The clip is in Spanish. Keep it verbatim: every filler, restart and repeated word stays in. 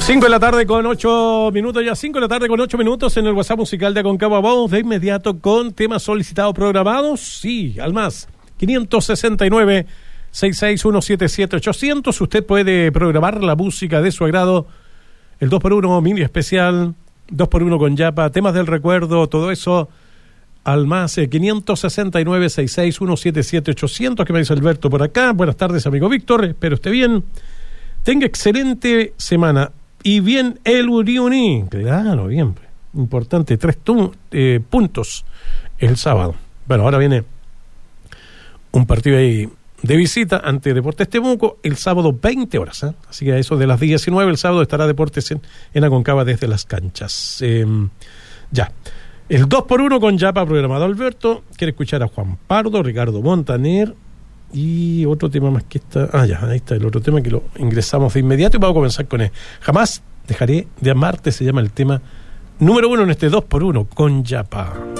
cinco de la tarde con ocho minutos, ya cinco de la tarde con ocho minutos en el WhatsApp musical de Aconcagua. Vamos de inmediato con temas solicitados programados. Sí, al más, quinientos sesenta y nueve, sesenta y seis uno siete siete, ochocientos. Usted puede programar la música de su agrado. El dos por uno mini especial, dos por uno con Yapa, temas del recuerdo, todo eso. Al más, eh, quinientos sesenta y nueve, sesenta y seis uno siete siete, ochocientos. ¿Qué me dice Alberto por acá? Buenas tardes, amigo Víctor. Espero esté bien. Tenga excelente semana. Y bien el Uriuni, claro, bien, importante, tres tu, eh, puntos el sábado. Bueno, ahora viene un partido ahí de visita ante Deportes Temuco el sábado veinte horas, ¿eh? Así que a eso de las diecinueve el sábado estará Deportes en, en Aconcagua desde las canchas. Eh, ya, el dos por uno con Yapa programado. Alberto quiere escuchar a Juan Pardo, Ricardo Montaner y otro tema más que está. Ah, ya, ahí está el otro tema que lo ingresamos de inmediato y vamos a comenzar con él. Jamás dejaré de amarte, se llama el tema número uno en este dos por uno con Yapa.